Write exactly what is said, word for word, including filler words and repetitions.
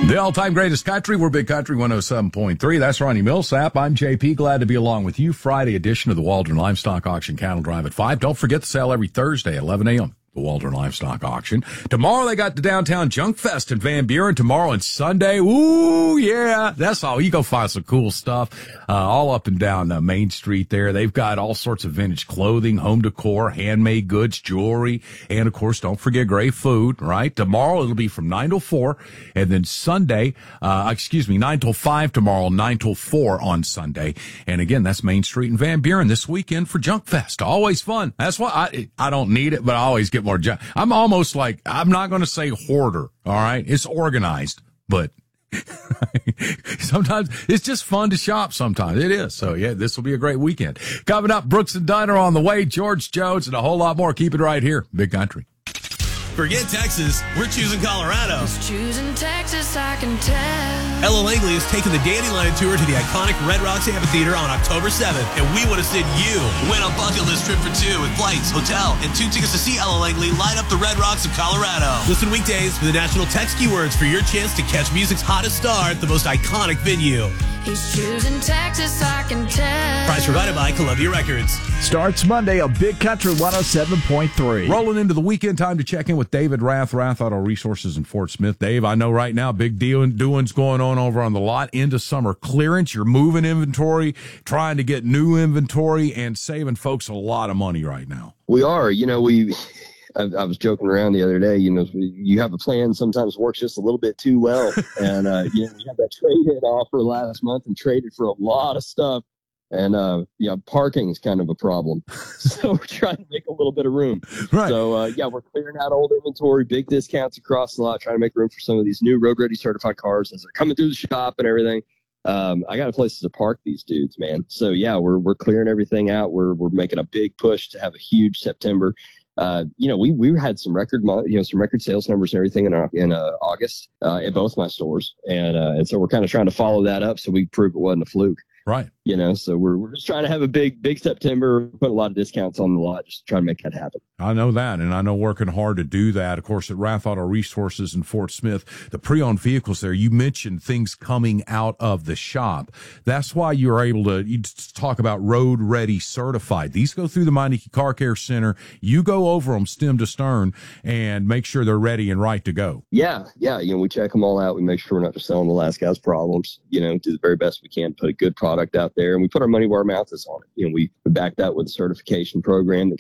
The all-time greatest country. We're Big Country one oh seven point three. That's Ronnie Millsap. I'm J P. Glad to be along with you. Friday edition of the Waldron Livestock Auction Cattle Drive at five. Don't forget to sell every Thursday at eleven a.m. The Waldron Livestock Auction. Tomorrow they got the Downtown Junk Fest in Van Buren. Tomorrow and Sunday. Ooh, yeah. That's all. You go find some cool stuff, uh, all up and down uh, Main Street there. They've got all sorts of vintage clothing, home decor, handmade goods, jewelry, and of course, don't forget great food, right? Tomorrow it'll be from nine till four, and then Sunday, uh, excuse me, nine till five tomorrow, nine till four on Sunday. And again, that's Main Street in Van Buren this weekend for Junk Fest. Always fun. That's why I, I don't need it, but I always get more junk. I'm almost like, I'm not going to say hoarder. All right. It's organized, but sometimes it's just fun to shop. Sometimes it is. So yeah, this will be a great weekend. Coming up, Brooks and Dunner on the way, George Jones, and a whole lot more. Keep it right here. Big Country. Forget Texas, we're choosing Colorado. Just choosing Texas, I can tell. Ella Langley is taking the Dandelion Tour to the iconic Red Rocks Amphitheater on October seventh, and we want to send you. Win a bucket list trip for two with flights, hotel, and two tickets to see Ella Langley light up the Red Rocks of Colorado. Listen weekdays for the national text keywords for your chance to catch music's hottest star at the most iconic venue. He's choosing Texas, I can tell. Prize provided by Columbia Records. Starts Monday on Big Country one oh seven point three. Rolling into the weekend, time to check in with David Rath, Rath Auto Resources in Fort Smith. Dave, I know right now, big deal doings going on over on the lot into summer clearance. You're moving inventory, trying to get new inventory, and saving folks a lot of money right now. We are. You know, we... I, I was joking around the other day, you know, you have a plan sometimes works just a little bit too well. And, uh, you know, we had that trade-in offer last month and traded for a lot of stuff. And, uh, yeah, parking is kind of a problem. So we're trying to make a little bit of room. Right. So, uh, yeah, we're clearing out old inventory, big discounts across the lot, trying to make room for some of these new road-ready certified cars as they're coming through the shop and everything. Um, I got a place to park these dudes, man. So, yeah, we're we're clearing everything out. We're we're making a big push to have a huge September. Uh, you know, we, we had some record, you know, some record sales numbers and everything in, uh, in, uh, August, uh, at both my stores. And, uh, and so we're kind of trying to follow that up so we prove it wasn't a fluke. Right. You know, so we're we're just trying to have a big, big September, put a lot of discounts on the lot, just trying to make that happen. I know that, and I know working hard to do that. Of course, at Rath Auto Resources in Fort Smith, the pre-owned vehicles there, you mentioned things coming out of the shop. That's why you're able to you talk about road ready certified. These go through the Meineke Car Care Center. You go over them stem to stern and make sure they're ready and right to go. Yeah, yeah. You know, we check them all out. We make sure we're not just selling the last guy's problems. You know, do the very best we can, put a good product out there, and we put our money where our mouth is on it. You know, we back that with a certification program that